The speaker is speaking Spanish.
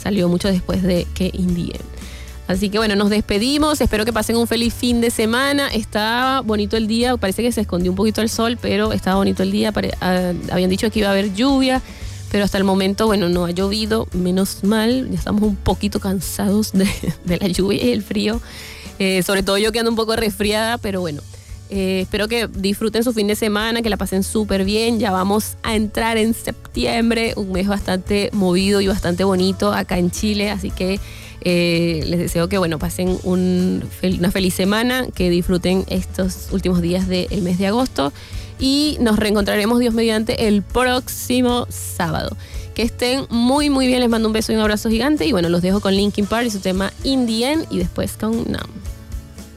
salió mucho después de que In The End. Así que bueno, nos despedimos, espero que pasen un feliz fin de semana. Está bonito el día, parece que se escondió un poquito el sol, pero estaba bonito el día. Habían dicho que iba a haber lluvia, pero hasta el momento, bueno, no ha llovido, menos mal. Ya estamos un poquito cansados de la lluvia y el frío, sobre todo yo que ando un poco resfriada, pero bueno. Espero que disfruten su fin de semana, que la pasen súper bien. Ya vamos a entrar en septiembre, un mes bastante movido y bastante bonito acá en Chile, así que les deseo que bueno, pasen una feliz semana, que disfruten estos últimos días del mes de agosto y nos reencontraremos, Dios mediante, el próximo sábado. Que estén muy muy bien, les mando un beso y un abrazo gigante y bueno, los dejo con Linkin Park y su tema In The End y después con Numb.